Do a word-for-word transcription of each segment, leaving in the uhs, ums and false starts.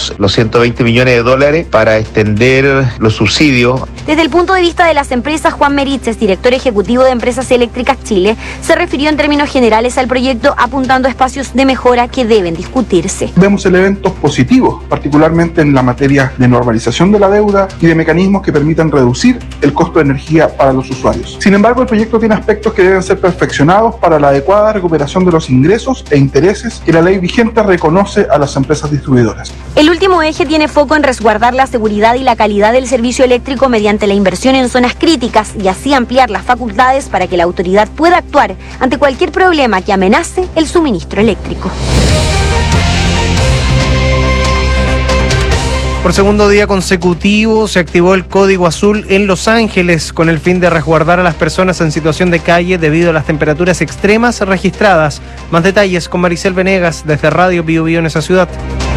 tenemos los ciento veinte millones de dólares para extender los subsidios. Desde el punto de vista de las empresas, Juan Meriches, director ejecutivo de Empresas Eléctricas Chile, se refirió en términos generales al proyecto, apuntando a espacios de mejora que deben discutirse. Vemos elementos positivos, particularmente en la materia de normalización de la deuda y de mecanismos que permitan reducir el costo de energía para los usuarios. Sin embargo, el proyecto tiene aspectos que deben ser perfeccionados para la adecuada recuperación de los ingresos e intereses que la ley vigente reconoce a las empresas distribuidoras. El último eje tiene foco en resguardar la seguridad y la calidad del servicio eléctrico mediante la inversión en zonas críticas y así ampliar las facultades para que la autoridad pueda actuar ante cualquier problema que amenace el suministro eléctrico. Por segundo día consecutivo se activó el Código Azul en Los Ángeles con el fin de resguardar a las personas en situación de calle debido a las temperaturas extremas registradas. Más detalles con Maricel Venegas desde Radio Bio Bio en esa ciudad.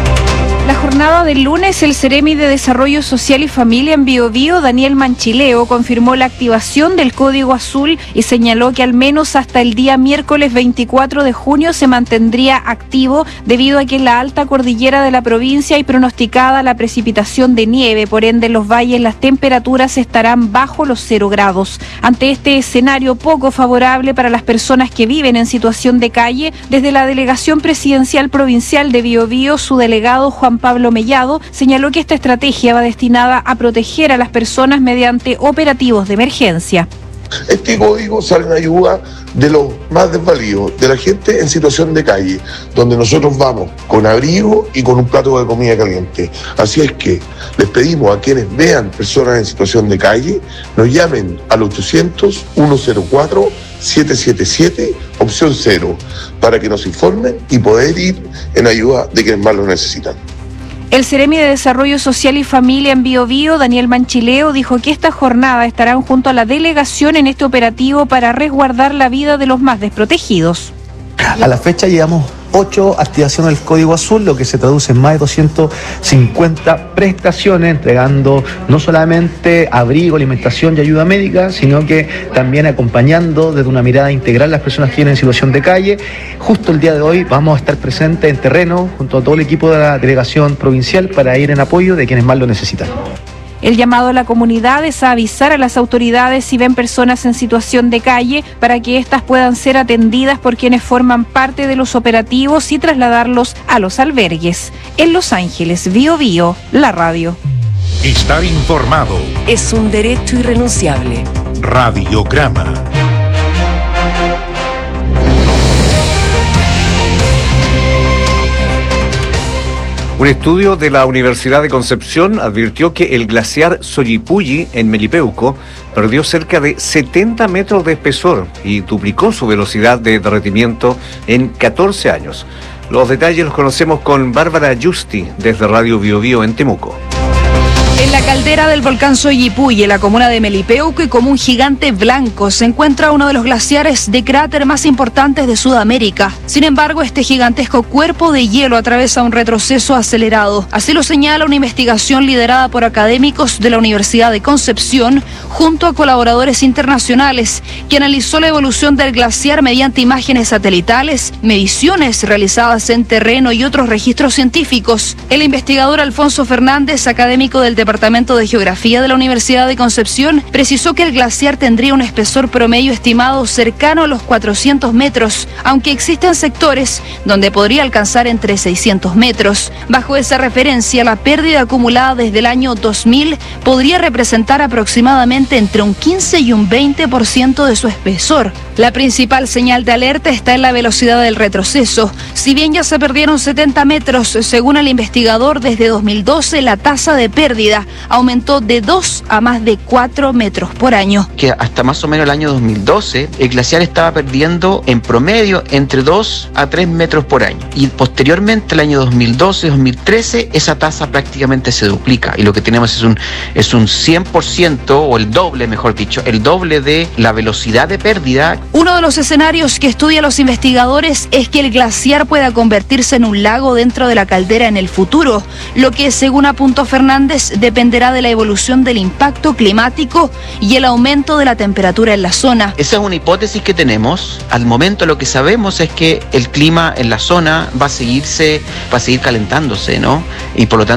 La jornada del lunes, el Ceremi de Desarrollo Social y Familia en Bio Bio, Daniel Manchileo, confirmó la activación del Código Azul y señaló que al menos hasta el día miércoles veinticuatro de junio se mantendría activo debido a que en la alta cordillera de la provincia hay pronosticada la precipitación de nieve, por ende en los valles las temperaturas estarán bajo los cero grados. Ante este escenario poco favorable para las personas que viven en situación de calle, desde la Delegación Presidencial Provincial de Bio Bio, su delegado Juan Pablo Mellado señaló que esta estrategia va destinada a proteger a las personas mediante operativos de emergencia. Este código sale en ayuda de los más desvalidos, de la gente en situación de calle, donde nosotros vamos con abrigo y con un plato de comida caliente. Así es que les pedimos a quienes vean personas en situación de calle, nos llamen al ochocientos, ciento cuatro, siete siete siete, opción cero, para que nos informen y poder ir en ayuda de quienes más lo necesitan. El Ceremi de Desarrollo Social y Familia en Bio Bio, Daniel Manchileo, dijo que esta jornada estarán junto a la delegación en este operativo para resguardar la vida de los más desprotegidos. A la fecha llevamos ocho activaciones del Código Azul, lo que se traduce en más de doscientas cincuenta prestaciones, entregando no solamente abrigo, alimentación y ayuda médica, sino que también acompañando desde una mirada integral a las personas que vienen en situación de calle. Justo el día de hoy vamos a estar presentes en terreno junto a todo el equipo de la delegación provincial para ir en apoyo de quienes más lo necesitan. El llamado a la comunidad es a avisar a las autoridades si ven personas en situación de calle para que éstas puedan ser atendidas por quienes forman parte de los operativos y trasladarlos a los albergues. En Los Ángeles, Bio Bio, la radio. Estar informado es un derecho irrenunciable. Radiograma. Un estudio de la Universidad de Concepción advirtió que el glaciar Soyipulli en Melipeuco perdió cerca de setenta metros de espesor y duplicó su velocidad de derretimiento en catorce años. Los detalles los conocemos con Bárbara Justi desde Radio Bio Bio en Temuco. En la caldera del volcán Soyipulli, en la comuna de Melipeuco, y como un gigante blanco, se encuentra uno de los glaciares de cráter más importantes de Sudamérica. Sin embargo, este gigantesco cuerpo de hielo atraviesa un retroceso acelerado. Así lo señala una investigación liderada por académicos de la Universidad de Concepción, junto a colaboradores internacionales, que analizó la evolución del glaciar mediante imágenes satelitales, mediciones realizadas en terreno y otros registros científicos. El investigador Alfonso Fernández, académico del Departamento de Geografía de la Universidad de Concepción, precisó que el glaciar tendría un espesor promedio estimado cercano a los cuatrocientos metros, aunque existen sectores donde podría alcanzar entre seiscientos metros. Bajo esa referencia, la pérdida acumulada desde el año dos mil podría representar aproximadamente entre un quince y un veinte por ciento de su espesor. La principal señal de alerta está en la velocidad del retroceso. Si bien ya se perdieron setenta metros, según el investigador, desde dos mil doce la tasa de pérdida aumentó de dos a más de cuatro metros por año. Que hasta más o menos el año dos mil doce, el glaciar estaba perdiendo en promedio entre dos a tres metros por año. Y posteriormente, el año dos mil doce, dos mil trece, esa tasa prácticamente se duplica. Y lo que tenemos es un, es un cien por ciento, o el doble, mejor dicho, el doble de la velocidad de pérdida. Uno de los escenarios que estudian los investigadores es que el glaciar pueda convertirse en un lago dentro de la caldera en el futuro, lo que, según apuntó Fernández, dependerá de la evolución del impacto climático y el aumento de la temperatura en la zona. Esa es una hipótesis que tenemos. Al momento lo que sabemos es que el clima en la zona va a seguirse, va a seguir calentándose, ¿no? Y por lo tanto